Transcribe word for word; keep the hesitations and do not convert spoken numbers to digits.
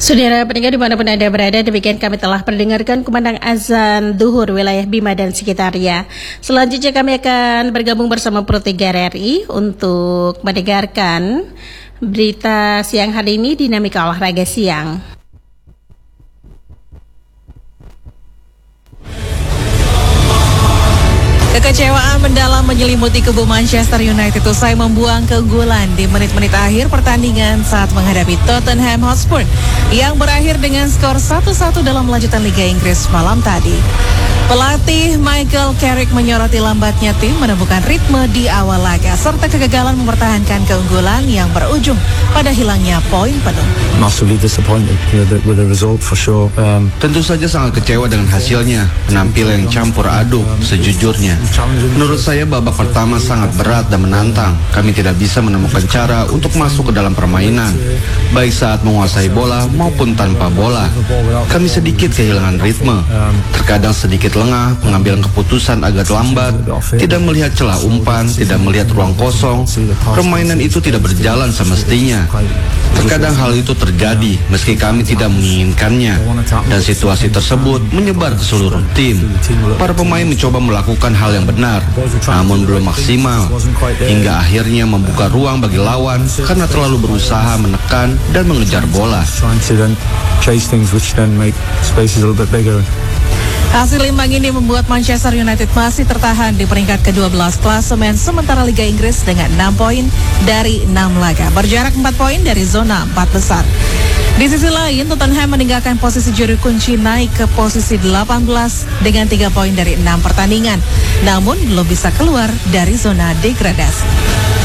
Saudara pendengar dimanapun Anda berada, demikian kami telah mendengarkan kumandang azan duhur wilayah Bima dan sekitarnya. Selanjutnya kami akan bergabung bersama Pro tiga R R I untuk mendengarkan berita siang hari ini, dinamika olahraga siang. Kekecewaan mendalam menyelimuti kubu Manchester United usai membuang keunggulan di menit-menit akhir pertandingan saat menghadapi Tottenham Hotspur yang berakhir dengan skor satu satu dalam lanjutan Liga Inggris malam tadi. Pelatih Michael Carrick menyoroti lambatnya tim menemukan ritme di awal laga serta kegagalan mempertahankan keunggulan yang berujung pada hilangnya poin penuh. Massively disappointed with the, with the result for sure. Um, Tentu saja sangat kecewa dengan hasilnya, penampilan yang campur aduk. Sejujurnya, menurut saya babak pertama sangat berat dan menantang. Kami tidak bisa menemukan cara untuk masuk ke dalam permainan, baik saat menguasai bola maupun tanpa bola. Kami sedikit kehilangan ritme, terkadang sedikit lengah, pengambilan keputusan agak lambat, tidak melihat celah umpan, tidak melihat ruang kosong. Permainan itu tidak berjalan semestinya. Terkadang hal itu terjadi meski kami tidak menginginkannya, dan situasi tersebut menyebar ke seluruh tim. Para pemain mencoba melakukan hal yang benar, namun belum maksimal, hingga akhirnya membuka ruang bagi lawan karena terlalu berusaha menekan dan mengejar bola. Hasil imbang ini membuat Manchester United masih tertahan di peringkat kedua belas klasemen sementara Liga Inggris dengan enam poin dari enam laga, berjarak empat poin dari zona empat besar. Di sisi lain, Tottenham meninggalkan posisi juru kunci naik ke posisi delapan belas dengan tiga poin dari enam pertandingan, namun belum bisa keluar dari zona degradasi.